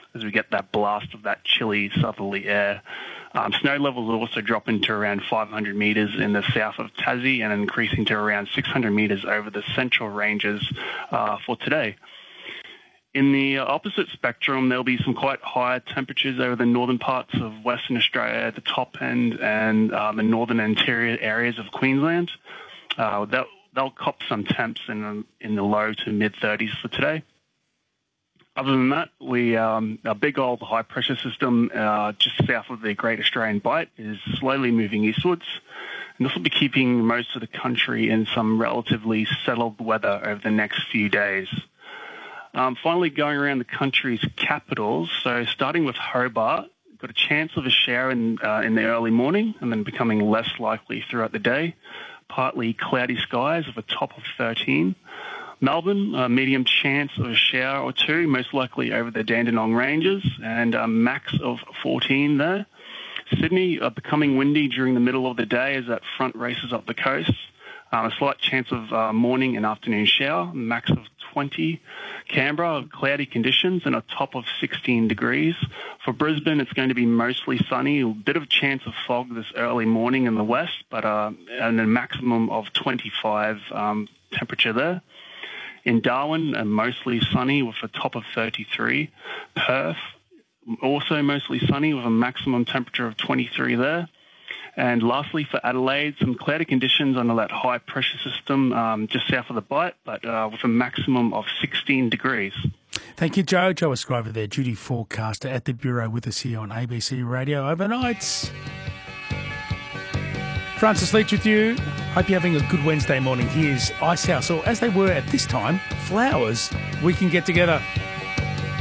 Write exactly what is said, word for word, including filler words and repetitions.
as we get that blast of that chilly southerly air. Um, snow levels are also dropping to around five hundred metres in the south of Tassie and increasing to around six hundred metres over the central ranges uh, for today. In the opposite spectrum, there'll be some quite high temperatures over the northern parts of Western Australia at the top end and uh, the northern interior areas of Queensland. Uh, they'll, they'll cop some temps in, in the low to mid-thirties for today. Other than that, we um, our big old high-pressure system uh, just south of the Great Australian Bight is slowly moving eastwards, and this will be keeping most of the country in some relatively settled weather over the next few days. Um, finally, going around the country's capitals, so starting with Hobart, got a chance of a shower in, uh, in the early morning and then becoming less likely throughout the day. Partly cloudy skies with a top of thirteen. Melbourne, a medium chance of a shower or two, most likely over the Dandenong Ranges, and a max of fourteen there. Sydney, uh, becoming windy during the middle of the day as that front races up the coast. Um, a slight chance of uh, morning and afternoon shower, max of twenty. Canberra, cloudy conditions and a top of sixteen degrees. For Brisbane, it's going to be mostly sunny, a bit of chance of fog this early morning in the west, but uh, and a maximum of twenty-five um, temperature there. In Darwin, uh, mostly sunny with a top of thirty-three. Perth, also mostly sunny with a maximum temperature of twenty-three there. And lastly, for Adelaide, some cloudy conditions under that high-pressure system um, just south of the Bight, but uh, with a maximum of sixteen degrees. Thank you, Joe. Joe Escriva there, duty forecaster at the Bureau with us here on A B C Radio Overnights. Francis Leach with you. Hope you're having a good Wednesday morning. Here's Icehouse, or as they were at this time, Flowers. We Can Get Together.